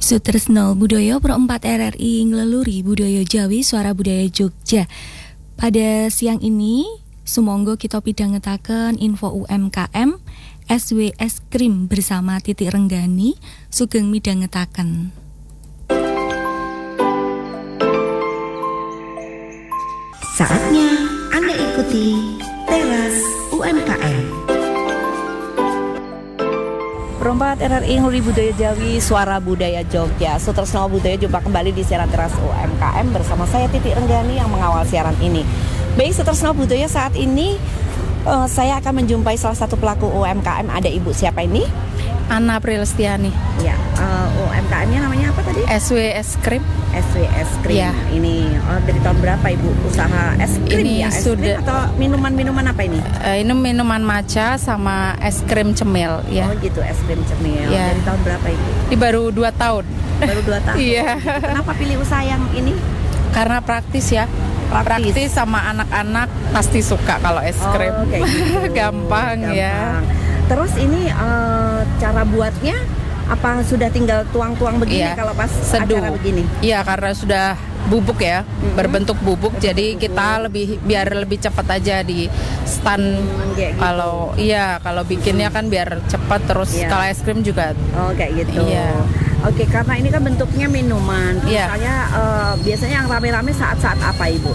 Sutresno Budaya Pro 4 RRI ngleluri budaya Jawi Suara Budaya Jogja. Pada siang ini sumangga kita pidhangetaken info UMKM SW Krim bersama Titik Renggani sugeng midhangetaken. Saatnya Anda ikuti Teras UMKM. Perompat RRI Ngleluri Budaya Jawi Suara Budaya Jogja. Sutresno Budaya jumpa kembali di siaran Teras UMKM bersama saya Titik Renggani yang mengawal siaran ini. Baik, Sutresno Budaya, saat ini saya akan menjumpai salah satu pelaku UMKM. Ada Ibu siapa ini? Anna Prilestiani. Ya, UMKM-nya namanya apa tadi? SW Krim. SW Krim. Ya. Ini dari tahun berapa Ibu usaha es krim? Ini ya? Es sudah krim atau minuman-minuman apa ini? Ini minuman matcha sama es krim cemil ya. Oh gitu, es krim cemil. Ya. Dari tahun berapa Ibu? Ini baru 2 tahun. Baru 2 tahun. Iya. Kenapa pilih usaha yang ini? Karena praktis ya. Praktis sama anak-anak pasti suka kalau es krim. Kayak gitu. Gampang ya. Terus ini cara buatnya apa sudah tinggal tuang-tuang begini kalau pas seduh. acara begini? Iya, karena sudah bubuk ya, berbentuk bubuk, jadi kita biar lebih cepat aja di stand. Gitu. Kalau bikinnya kan biar cepat, terus kalau es krim juga. Oh kayak gitu. Iya. Oke, karena ini kan bentuknya minuman. Misalnya biasanya yang rame-rame saat-saat apa Ibu?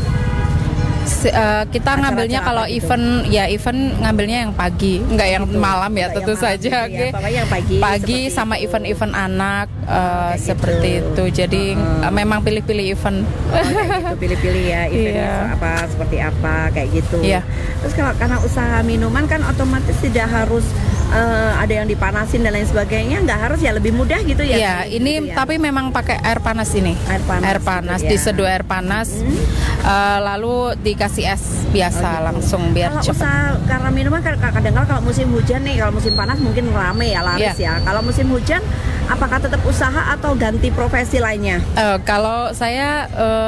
Kita ngambilnya kalau event ngambilnya yang pagi, nggak yang malam ya, tentu saja. Gitu ya. Yang pagi sama event-event anak seperti itu. Jadi memang pilih-pilih event. Kayak gitu, pilih-pilih ya event apa seperti apa kayak gitu. Iya. Terus kalau karena usaha minuman kan otomatis tidak harus ada yang dipanasin dan lain sebagainya, nggak harus ya, lebih mudah gitu ya. Iya, ini gitu ya. Tapi memang pakai air panas ini. Air panas gitu, diseduh air panas. Lalu dikasih es biasa langsung biar kalau cepat. Usaha karena minuman kadang-kadang kalau musim hujan nih, kalau musim panas mungkin rame ya, laris ya. Kalau musim hujan apakah tetap usaha atau ganti profesi lainnya? Kalau saya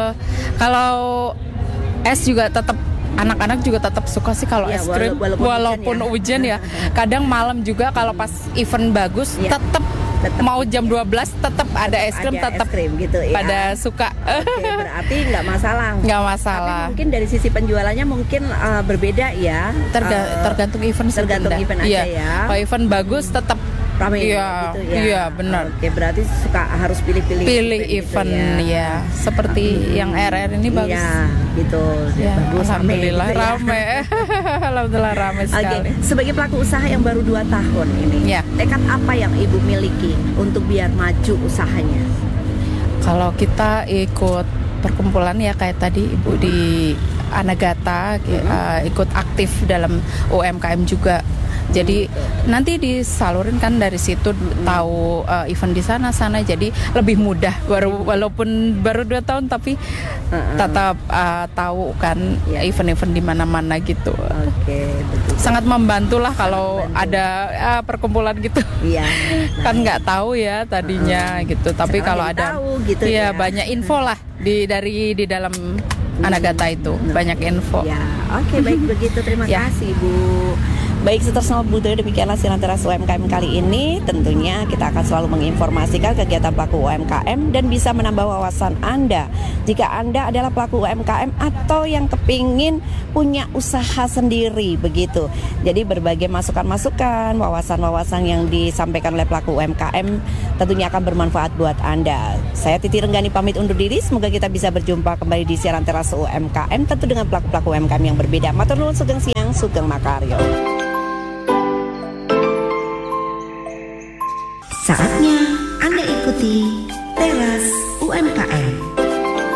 kalau es juga tetap, anak-anak juga tetap suka sih kalau es krim walaupun hujan ya. Kadang malam juga kalau pas event bagus tetap mau jam 12 tetap ada es krim, tetap gitu ya. Pada suka. Oke, berarti nggak masalah. Nggak masalah. Tapi mungkin dari sisi penjualannya mungkin berbeda ya. Tergantung event. Tergantung event aja ya. Kalau event bagus tetap ramai gitu ya. Iya, benar. Oke, berarti harus pilih-pilih event gitu ya. Seperti yang RR ini bagus. Iya, gitu. Ya, bagus, alhamdulillah gitu ramai. Alhamdulillah ramai sekali. Sebagai pelaku usaha yang baru 2 tahun ini, tekad apa yang Ibu miliki untuk biar maju usahanya? Kalau kita ikut perkumpulan ya kayak tadi Ibu di Anagata, ikut aktif dalam UMKM juga. Jadi nanti disalurin kan dari situ, tahu event di sana, jadi lebih mudah. Walaupun baru 2 tahun tapi tetap tahu kan event-event di mana-mana gitu. Oke, betul. Sangat membantu lah kalau ada perkumpulan gitu. Iya. Kan nggak tahu ya tadinya gitu. Tapi kalau ada gitu ya, banyak info lah di dalam Anagata itu, banyak info. Ya, oke, baik begitu. Terima kasih Ibu. Baik, Sutresno Budaya, demikianlah siaran Teras UMKM kali ini. Tentunya kita akan selalu menginformasikan kegiatan pelaku UMKM dan bisa menambah wawasan Anda jika Anda adalah pelaku UMKM atau yang kepingin punya usaha sendiri begitu. Jadi berbagai masukan-masukan, wawasan-wawasan yang disampaikan oleh pelaku UMKM tentunya akan bermanfaat buat Anda. Saya Titik Renggani pamit undur diri. Semoga kita bisa berjumpa kembali di siaran Teras UMKM, tentu dengan pelaku-pelaku UMKM yang berbeda. Matur nuwun, sugeng siang, sugeng makaryo. Saatnya Anda ikuti Teras UMKM.